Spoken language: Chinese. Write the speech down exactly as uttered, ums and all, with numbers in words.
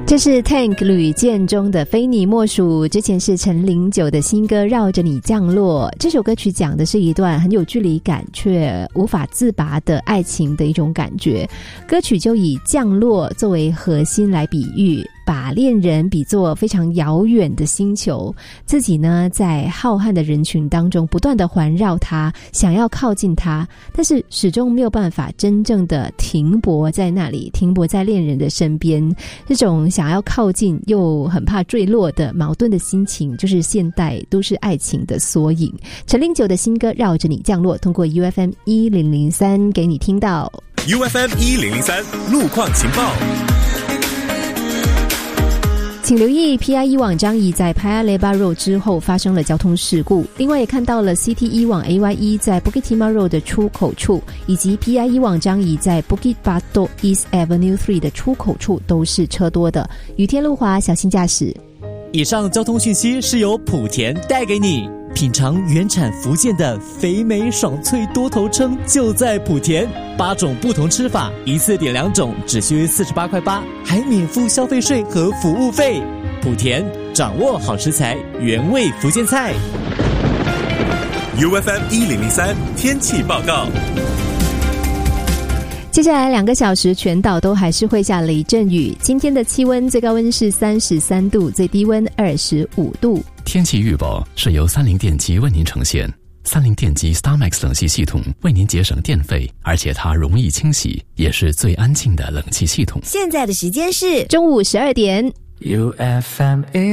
这是 Tank 吕建中的非你莫属，之前是陈零九的新歌绕着你降落。这首歌曲讲的是一段很有距离感却无法自拔的爱情的一种感觉，歌曲就以降落作为核心来比喻，把恋人比作非常遥远的星球，自己呢在浩瀚的人群当中不断的环绕他，想要靠近他，但是始终没有办法真正的停泊在那里，停泊在恋人的身边。这种想要靠近又很怕坠落的矛盾的心情，就是现代都市爱情的缩影。陈零九的新歌绕着你降落，通过 U F M 一零零三给你听到。 U F M 一零零三 路况情报， 请留意 P I 一往张仪在 Paya Lebar Road 之后发生了交通事故，另外也看到了 C T 一往 A Y 一在 Bukit Timah Road 的出口处，以及 P I 一往张仪在 Bukit Batok East Avenue 三的出口处都是车多的。雨天路滑，小心驾驶。 以上交通讯息是由莆田带给你，品尝原产福建的肥美爽脆多头称就在莆田，八种不同吃法，一次点两种只需四十八块八，还免付消费税和服务费。莆田掌握好食材，原味福建菜。 U F M 一零零三天气报告。 接下来两个小时全岛都还是会下雷阵雨，今天的气温最高温是三十三度，最低温二十五度。 天气预报是由三菱电机为您呈现。三菱电机 StarMax 冷气系统为您节省电费，而且它容易清洗，也是最安静的冷气系统。 现在的时间是中午十二点。 U F M